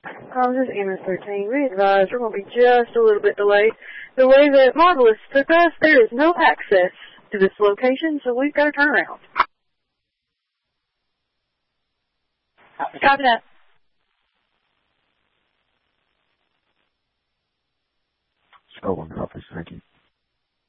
This is MS-13. We advise we're going to be just a little bit delayed. The way that Marvelous took us, there is no access to this location, so we've got to turn around. Copy that. Scotland copies, thank you.